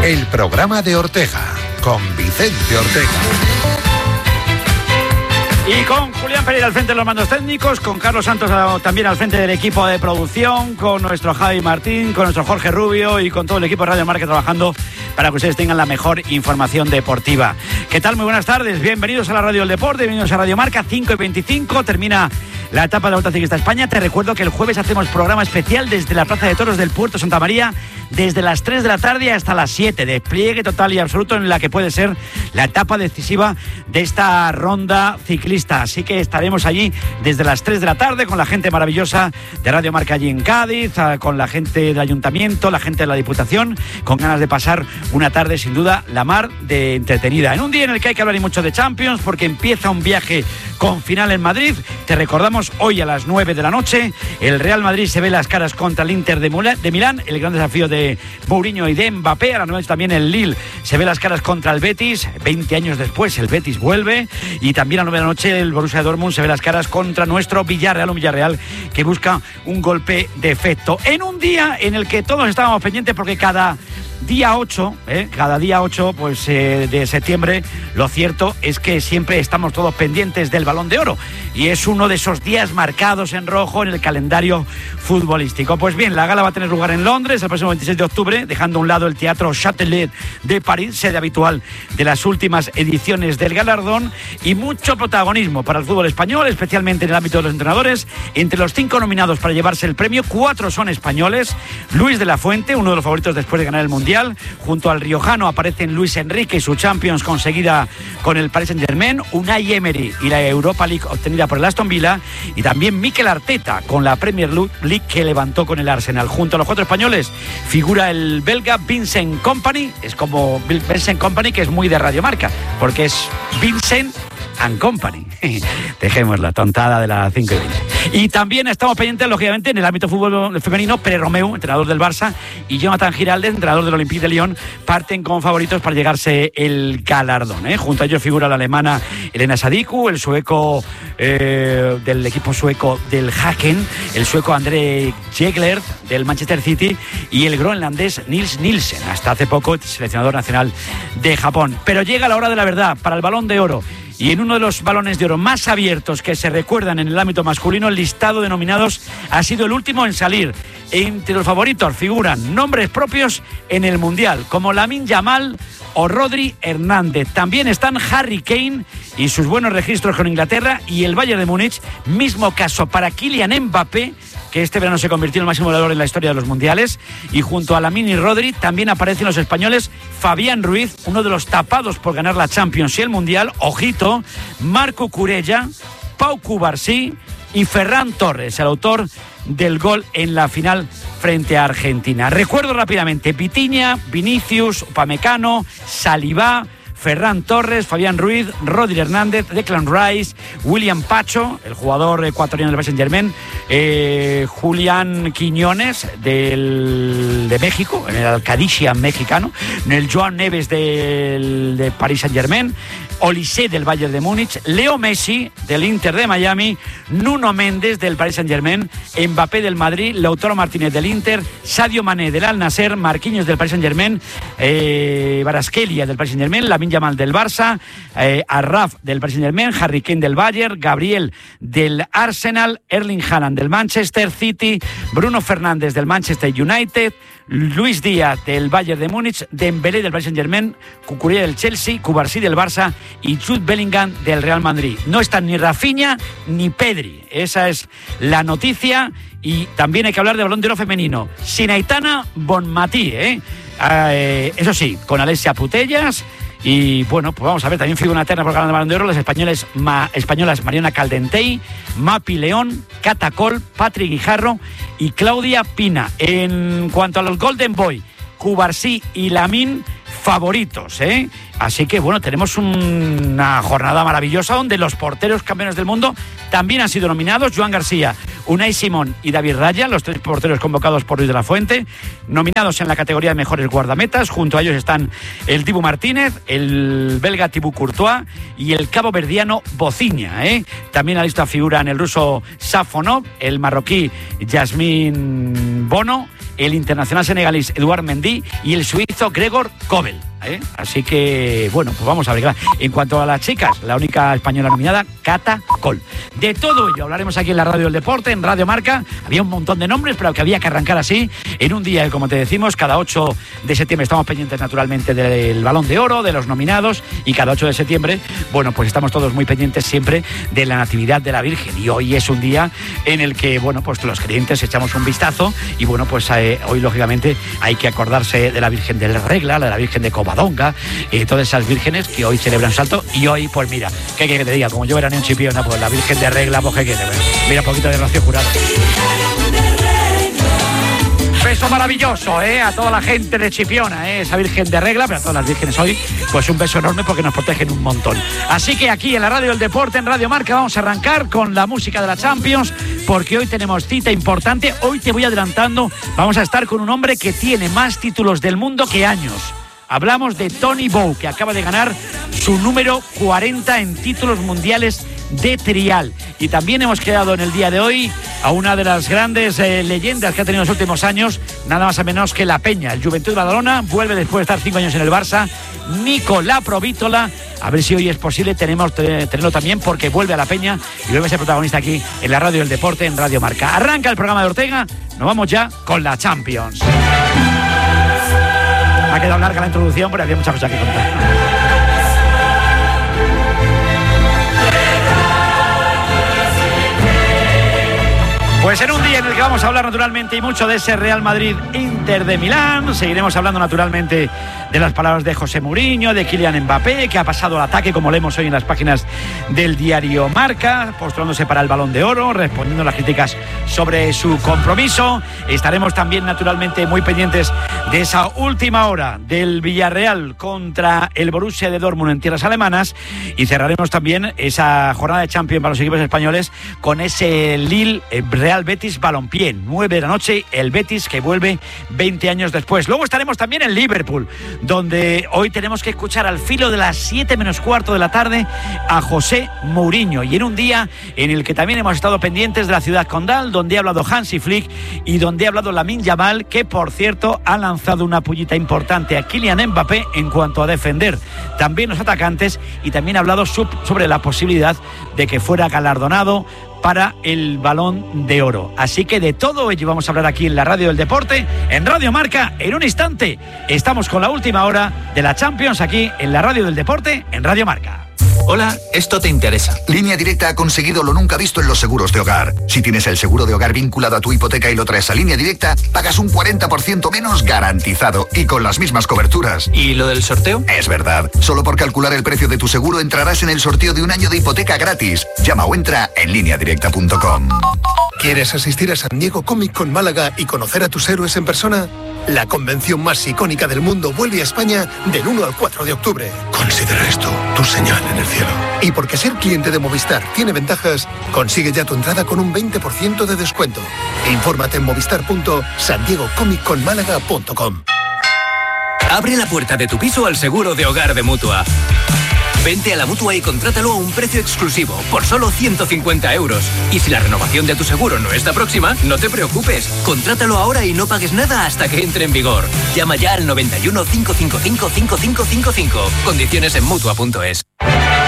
el programa de Ortega, con Vicente Ortega. Y con Julián Pereira al frente de los mandos técnicos, con Carlos Santos también al frente del equipo de producción, con nuestro Javi Martín, con nuestro Jorge Rubio y con todo el equipo de Radio Marca trabajando para que ustedes tengan la mejor información deportiva. ¿Qué tal? Muy buenas tardes, bienvenidos a la Radio del Deporte, bienvenidos a Radio Marca, 5:25, termina la etapa de la Vuelta Ciclista a España. Te recuerdo que el jueves hacemos programa especial desde la Plaza de Toros del Puerto Santa María, desde las 3 de la tarde hasta las 7, despliegue total y absoluto en la que puede ser la etapa decisiva de esta ronda ciclista. Así que estaremos allí desde las 3 de la tarde con la gente maravillosa de Radio Marca allí en Cádiz, con la gente del Ayuntamiento, la gente de la Diputación, con ganas de pasar una tarde sin duda la mar de entretenida. En un día en el que hay que hablar y mucho de Champions, porque empieza un viaje con final en Madrid. Te recordamos, hoy a las 9 de la noche, el Real Madrid se ve las caras contra el Inter de Milán, el gran desafío de Mourinho y de Mbappé. A las 9 también el Lille se ve las caras contra el Betis, 20 años después el Betis vuelve, y también a las 9 de la noche el Borussia Dortmund se ve las caras contra nuestro Villarreal, un Villarreal que busca un golpe de efecto. En un día en el que todos estábamos pendientes porque cada día 8 pues, de septiembre, lo cierto es que siempre estamos todos pendientes del Balón de Oro y es uno de esos días marcados en rojo en el calendario futbolístico. Pues bien, la gala va a tener lugar en Londres el próximo 26 de octubre, dejando a un lado el Teatro Châtelet de París, sede habitual de las últimas ediciones del galardón, y mucho protagonismo para el fútbol español, especialmente en el ámbito de los entrenadores. Entre los 5 nominados para llevarse el premio, 4 son españoles. Luis de la Fuente, uno de los favoritos después de ganar el Mundial. Junto al riojano aparecen Luis Enrique y su Champions conseguida con el Paris Saint-Germain, Unai Emery y la Europa League obtenida por el Aston Villa, y también Mikel Arteta con la Premier League que levantó con el Arsenal. Junto a los 4 españoles figura el belga Vincent Kompany, es como Vincent Kompany, que es muy de Radio Marca, porque es Vincent and Company. Dejemos la tontada de la 5:20. Y también estamos pendientes, lógicamente, en el ámbito fútbol femenino. Pere Romeu, entrenador del Barça, y Jonathan Giraldez, entrenador del Olympique de Lyon, parten como favoritos para llegarse el galardón. Junto a ellos figura la alemana Elena Sadiku, el sueco del equipo sueco del Haken, el sueco André Jägler del Manchester City y el groenlandés Nils Nielsen, hasta hace poco seleccionador nacional de Japón. Pero llega la hora de la verdad para el Balón de Oro. Y en uno de los balones de oro más abiertos que se recuerdan en el ámbito masculino, el listado de nominados ha sido el último en salir. Entre los favoritos figuran nombres propios en el Mundial, como Lamine Yamal o Rodri Hernández. También están Harry Kane y sus buenos registros con Inglaterra y el Bayern de Múnich. Mismo caso para Kylian Mbappé, que este verano se convirtió en el máximo goleador en la historia de los mundiales. Y junto a Lamine y Rodri también aparecen los españoles Fabián Ruiz, uno de los tapados por ganar la Champions y el Mundial, ojito, Marco Curella, Pau Cubarsí y Ferran Torres, el autor del gol en la final frente a Argentina. Recuerdo rápidamente: Vitinha, Vinicius, Upamecano, Saliba, Ferran Torres, Fabián Ruiz, Rodri Hernández, Declan Rice, William Pacho, el jugador ecuatoriano del Paris Saint-Germain, Julián Quiñones de México, en el Alcadisia mexicano, el Joan Neves de Paris Saint-Germain, Olise del Bayern de Múnich, Leo Messi del Inter de Miami, Nuno Méndez del Paris Saint-Germain, Mbappé del Madrid, Lautaro Martínez del Inter, Sadio Mané del Al-Nassr, Marquinhos del Paris Saint-Germain, Kvaratskhelia del Paris Saint-Germain, Lamine Yamal del Barça, Arraf del Paris Saint-Germain, Harry Kane del Bayern, Gabriel del Arsenal, Erling Haaland del Manchester City, Bruno Fernández del Manchester United, Luis Díaz del Bayern de Múnich, Dembélé del Paris Saint-Germain, Cucurella del Chelsea, Cubarsí del Barça y Jude Bellingham del Real Madrid. No están ni Rafinha ni Pedri. Esa es la noticia. Y también hay que hablar de Balón de Oro femenino. Sin Aitana Bonmatí, eso sí, con Alessia Putellas. Y bueno, pues vamos a ver, también figura una terna por ganar el Balón de Oro las españolas Mariona Caldentey, Mapi León, Cata Col, Patri Guijarro y Claudia Pina. En cuanto a los Golden Boy, Cubarsí y Lamine, favoritos, Así que bueno, tenemos una jornada maravillosa donde los porteros campeones del mundo también han sido nominados: Joan García, Unai Simón y David Raya, los 3 porteros convocados por Luis de la Fuente, nominados en la categoría de mejores guardametas. Junto a ellos están el Dibu Martínez, el belga Thibaut Courtois y el caboverdiano Bocinha, También a la lista figuran el ruso Safonov, el marroquí Yasmin Bono el internacional senegalés Edouard Mendy y el suizo Gregor Kobel. Así que, bueno, pues vamos a ver. En cuanto a las chicas, la única española nominada, Cata Coll. De todo ello hablaremos aquí en la Radio del Deporte, en Radio Marca. Había un montón de nombres, pero que había que arrancar así, en un día, como te decimos, cada 8 de septiembre estamos pendientes naturalmente del Balón de Oro, de los nominados, y cada 8 de septiembre, bueno, pues estamos todos muy pendientes siempre de la Natividad de la Virgen. Y hoy es un día en el que, bueno, pues los creyentes echamos un vistazo y, bueno, pues hoy, lógicamente, hay que acordarse de la Virgen del Regla, de la Virgen de Covadonga, todas esas vírgenes que hoy celebran salto. Y hoy, pues mira, ¿qué quiere que te diga? Como yo era ni un chipiona, pues la Virgen de Regla, pues ¿qué quiere? Mira, un poquito de Rocío Jurado. Beso maravilloso, a toda la gente de Chipiona, esa Virgen de Regla, pero a todas las vírgenes hoy, pues un beso enorme porque nos protegen un montón. Así que aquí en la Radio del Deporte, en Radio Marca, vamos a arrancar con la música de la Champions, porque hoy tenemos cita importante. Hoy te voy adelantando, vamos a estar con un hombre que tiene más títulos del mundo que años. Hablamos de Tony Bow, que acaba de ganar su número 40 en títulos mundiales de trial. Y también hemos quedado en el día de hoy a una de las grandes leyendas que ha tenido en los últimos años, nada más o menos que la Peña. El Juventud de Badalona vuelve después de estar 5 años en el Barça. Nico Laprovítola, a ver si hoy es posible tenerlo también, porque vuelve a la Peña y vuelve a ser protagonista aquí en la Radio del Deporte, en Radio Marca. Arranca el programa de Ortega, nos vamos ya con la Champions. Ha quedado larga la introducción, pero había muchas cosas que contar. Pues en un día en el que vamos a hablar naturalmente y mucho de ese Real Madrid-Inter de Milán, seguiremos hablando naturalmente de las palabras de José Mourinho, de Kylian Mbappé, que ha pasado al ataque, como leemos hoy en las páginas del diario Marca, postulándose para el Balón de Oro, respondiendo a las críticas sobre su compromiso. Estaremos también naturalmente muy pendientes de esa última hora del Villarreal contra el Borussia de Dortmund en tierras alemanas, y cerraremos también esa jornada de Champions para los equipos españoles con ese Lille Real Betis Balompié, 9 de la noche, el Betis que vuelve 20 años después. Luego estaremos también en Liverpool, donde hoy tenemos que escuchar al filo de las 7 menos cuarto de la tarde a José Mourinho, y en un día en el que también hemos estado pendientes de la ciudad condal, donde ha hablado Hansi Flick y donde ha hablado Lamine Yamal, que por cierto ha lanzado una pullita importante a Kylian Mbappé en cuanto a defender también los atacantes, y también ha hablado sobre la posibilidad de que fuera galardonado para el Balón de Oro. Así que de todo ello vamos a hablar aquí en la Radio del Deporte, en Radio Marca. En un instante estamos con la última hora de la Champions aquí en la Radio del Deporte, en Radio Marca. Hola, esto te interesa. Línea Directa ha conseguido lo nunca visto en los seguros de hogar. Si tienes el seguro de hogar vinculado a tu hipoteca y lo traes a Línea Directa, pagas un 40% menos garantizado y con las mismas coberturas. ¿Y lo del sorteo? Es verdad. Solo por calcular el precio de tu seguro entrarás en el sorteo de un año de hipoteca gratis. Llama o entra en lineadirecta.com. ¿Quieres asistir a San Diego Comic Con Málaga y conocer a tus héroes en persona? La convención más icónica del mundo vuelve a España del 1 al 4 de octubre. Considera esto tu señal en el cielo. Y porque ser cliente de Movistar tiene ventajas, consigue ya tu entrada con un 20% de descuento. Infórmate en movistar.sandiegocomicconmálaga.com. Abre la puerta de tu piso al seguro de hogar de Mutua. Vente a la Mutua y contrátalo a un precio exclusivo, por solo 150 €. Y si la renovación de tu seguro no está próxima, no te preocupes. Contrátalo ahora y no pagues nada hasta que entre en vigor. Llama ya al 91 555 5555. Condiciones en Mutua.es.